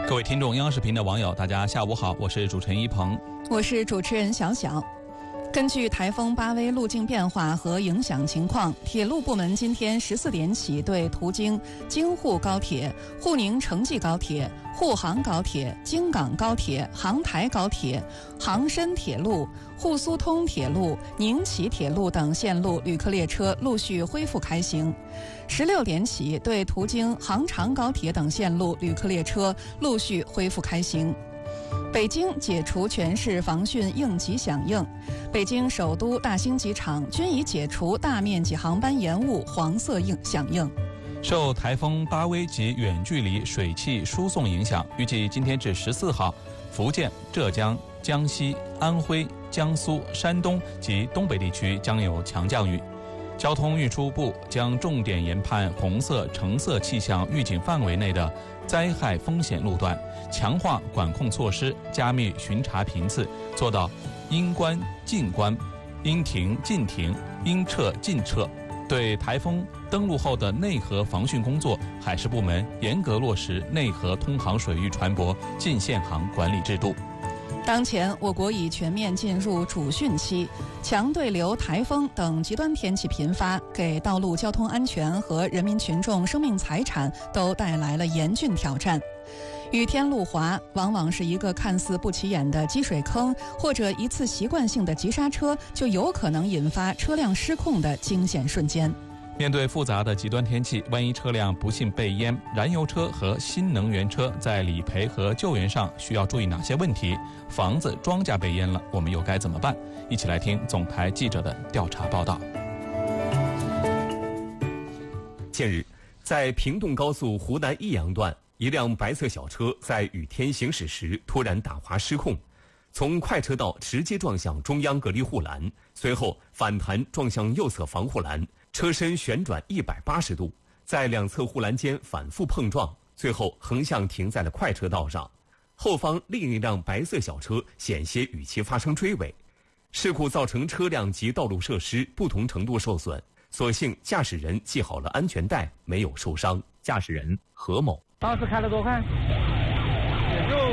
各位听众，央视频的网友，大家下午好，我是主持人一鹏， 我是主持人小小。根据台风巴威路径变化和影响情况，铁路部门今天14点起对途经京沪高铁、沪宁城际高铁、沪杭高铁、京港高铁、杭台高铁、杭深铁路、沪苏通铁路、宁启铁路等线路旅客列车陆续恢复开行。16点起对途经杭长高铁等线路旅客列车陆续恢复开行。北京解除全市防汛应急响应，北京首都大兴机场均已解除大面积航班延误黄色响应。 受台风巴威及远距离水汽输送影响，预计今天至14号，福建、浙江、江西、安徽、江苏、山东及东北地区将有强降雨。交通运输部将重点研判红色、橙色气象预警范围内的灾害风险路段，强化管控措施，加密巡查频次，做到应关尽关、应停尽停、应撤尽撤。对台风登陆后的内河防汛工作，海事部门严格落实内河通航水域船舶禁限航管理制度。 当前，我国已全面进入主汛期，强对流、台风等极端天气频发，给道路交通安全和人民群众生命财产都带来了严峻挑战。雨天路滑往往是一个看似不起眼的积水坑，或者一次习惯性的急刹车，就有可能引发车辆失控的惊险瞬间。 面对复杂的极端天气，万一车辆不幸被淹，燃油车和新能源车在理赔和救援上需要注意哪些问题？房子、庄稼被淹了，我们又该怎么办？一起来听总台记者的调查报道。 近日，在平洞高速湖南益阳段，一辆白色小车在雨天行驶时突然打滑失控，从快车道直接撞向中央隔离护栏，随后反弹撞向右侧防护栏，车身旋转180度，在两侧护栏间反复碰撞，最后横向停在了快车道上。后方另一辆白色小车险些与其发生追尾，事故造成车辆及道路设施不同程度受损，所幸驾驶人系好了安全带，没有受伤。驾驶人何某当时开了多快？也就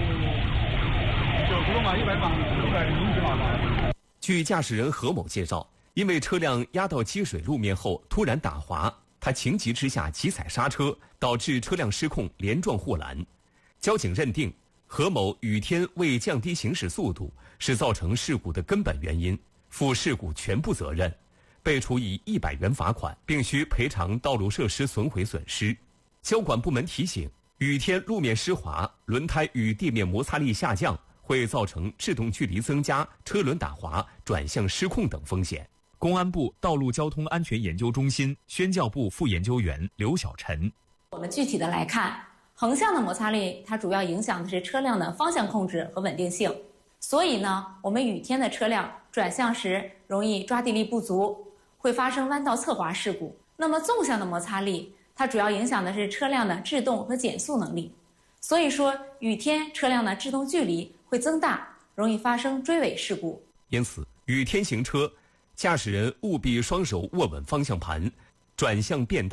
90多码、100码、100码吧。 据驾驶人何某介绍，因为车辆压到积水路面后突然打滑，他情急之下急踩刹车，导致车辆失控连撞护栏。交警认定何某雨天未降低行驶速度是造成事故的根本原因，负事故全部责任，被处以100元罚款，并需赔偿道路设施损毁损失。交管部门提醒，雨天路面湿滑，轮胎与地面摩擦力下降，会造成制动距离增加、车轮打滑、转向失控等风险。公安部道路交通安全研究中心宣教部副研究员刘小晨： 我们具体的来看，横向的摩擦力它主要影响的是车辆的方向控制和稳定性，所以呢，我们雨天的车辆转向时容易抓地力不足，会发生弯道侧滑事故。那么纵向的摩擦力它主要影响的是车辆的制动和减速能力，所以说雨天车辆的制动距离会增大，容易发生追尾事故。 因此，雨天行车，驾驶人务必双手握稳方向盘，转向变道。